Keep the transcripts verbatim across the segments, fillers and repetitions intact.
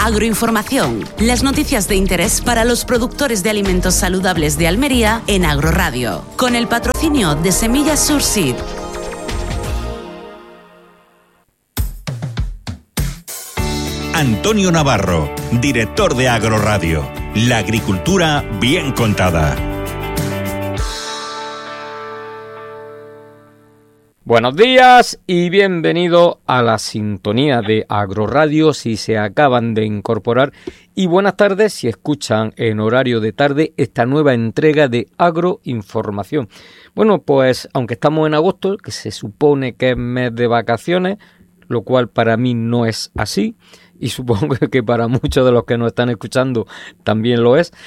Agroinformación, las noticias de interés para los productores de alimentos saludables de Almería en Agroradio, con el patrocinio de Semillas Surseed. Antonio Navarro, director de Agroradio. La agricultura bien contada. Buenos días y bienvenido a la sintonía de Agroradio si se acaban de incorporar, y buenas tardes si escuchan en horario de tarde esta nueva entrega de Agroinformación. Bueno, pues aunque estamos en agosto, que se supone que es mes de vacaciones, lo cual para mí no es así, y supongo que para muchos de los que nos están escuchando también lo es,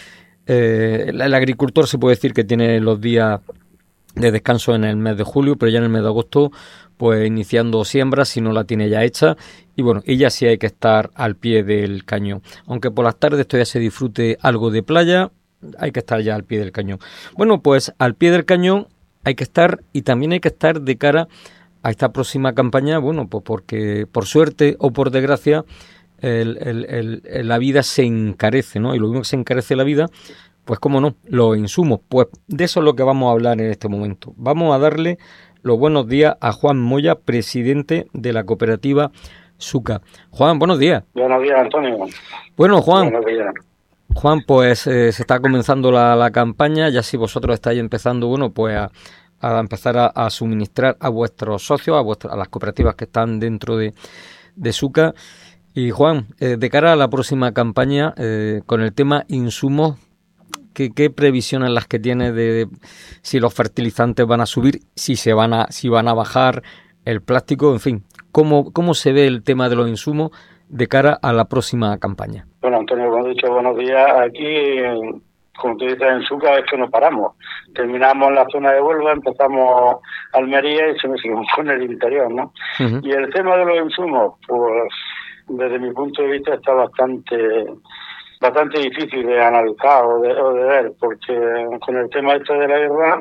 eh, el agricultor se puede decir que tiene los días de descanso en el mes de julio, pero ya en el mes de agosto, pues iniciando siembras, si no la tiene ya hecha, y bueno, ella sí hay que estar al pie del cañón. Aunque por las tardes todavía se disfrute algo de playa, hay que estar ya al pie del cañón. Bueno, pues al pie del cañón hay que estar, y también hay que estar de cara a esta próxima campaña, bueno, pues porque por suerte o por desgracia, el, el, el, la vida se encarece, ¿no? Y lo mismo que se encarece la vida, pues cómo no, los insumos. Pues de eso es lo que vamos a hablar en este momento. Vamos a darle los buenos días a Juan Moya, presidente de la cooperativa Suca. Juan, buenos días. Buenos días, Antonio. Bueno, Juan. Buenos días. Juan, pues eh, se está comenzando la, la campaña, ya si vosotros estáis empezando, bueno, pues a, a empezar a, a suministrar a vuestros socios, a, vuestras, a las cooperativas que están dentro de, de Suca. Y Juan, eh, de cara a la próxima campaña, eh, con el tema insumos, ¿Qué, ¿Qué previsiones las que tiene de si los fertilizantes van a subir, si se van a si van a bajar, el plástico, en fin? ¿Cómo, cómo se ve el tema de los insumos de cara a la próxima campaña? Bueno, Antonio, como he dicho, buenos días. Aquí, como tú dices, en Suca es que no paramos. Terminamos en la zona de Huelva, empezamos Almería y se me seguimos con el interior, ¿no? Uh-huh. Y el tema de los insumos, pues desde mi punto de vista está bastante... bastante difícil de analizar o de, o de ver, porque con el tema este de la guerra,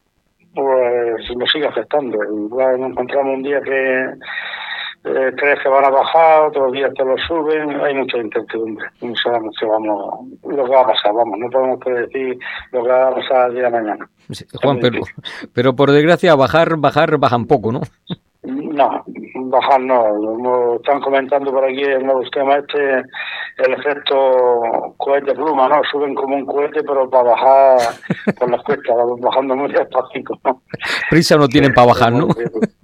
pues nos sigue afectando. Igual nos encontramos un día que eh, crees que van a bajar, otros días te lo suben, hay mucha incertidumbre. No sabemos qué vamos, lo que va a pasar, vamos, no podemos predecir lo que va a pasar el día de mañana. Sí, Juan, pero, pero por desgracia bajar, bajar, bajan poco, ¿no? No, bajar no. Como están comentando por aquí el nuevo esquema este, el efecto cohete pluma, ¿no? Suben como un cohete, pero para bajar por las cuestas, bajando muy despacito, ¿no? Prisa no tienen sí, para bajar, ¿no?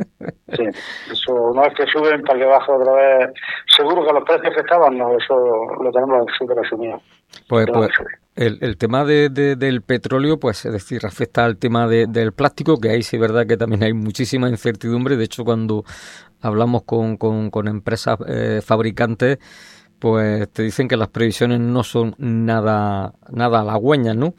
Sí, eso no es que suben para que baje otra vez. Seguro que los precios que estaban, no, eso lo tenemos súper asumido. Pues, pues el, el tema de, de, del petróleo, pues es decir, afecta al tema de, del plástico, que ahí sí es verdad que también hay muchísima incertidumbre. De hecho, cuando hablamos con, con, con empresas eh, fabricantes, pues te dicen que las previsiones no son nada, nada halagüeñas, ¿no?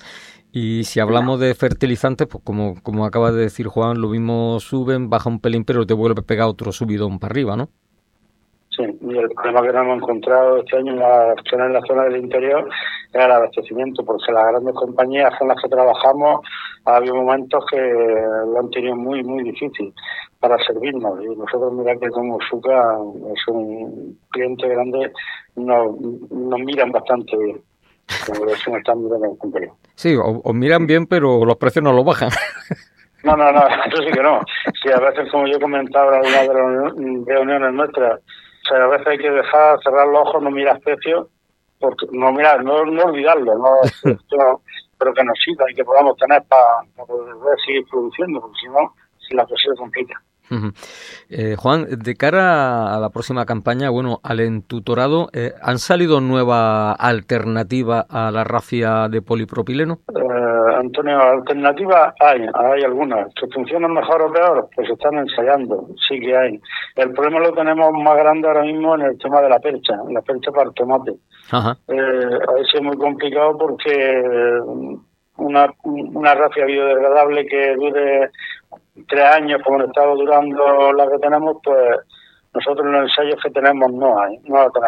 Y si hablamos de fertilizantes, pues como, como acaba de decir Juan, lo mismo suben, baja un pelín, pero te vuelve a pegar otro subidón para arriba, ¿no? Sí, y el problema que nos hemos encontrado este año en la, en la zona del interior era el abastecimiento, porque las grandes compañías con las que trabajamos ha habido momentos que lo han tenido muy, muy difícil para servirnos. Y nosotros, mira que como Suca es un cliente grande, nos, nos miran bastante bien. Como lo están mirando en el compañero. Sí, os, os miran bien, pero los precios no los bajan. No, no, no, eso sí que no. Sí, a veces, como yo comentaba en una de las reuniones nuestras, o sea, a veces hay que dejar, cerrar los ojos, no mirar precios, porque no mirar, no, no olvidarlo, no, no, pero que nos sirva y que podamos tener para, para poder seguir produciendo, porque si no, si la cosa se complica. Uh-huh. Eh, Juan, de cara a la próxima campaña, bueno, al entutorado, eh, ¿han salido nuevas alternativas a la rafia de polipropileno? Eh, Antonio, alternativas hay, hay algunas. ¿Que funcionan mejor o peor? Pues se están ensayando, sí que hay. El problema lo tenemos más grande ahora mismo en el tema de la percha, la percha para el tomate. Ajá. Eh, a veces es muy complicado porque una, una rafia biodegradable que dure tres años, como han estado durando la que tenemos, pues nosotros en los ensayos que tenemos no hay, no la tenemos.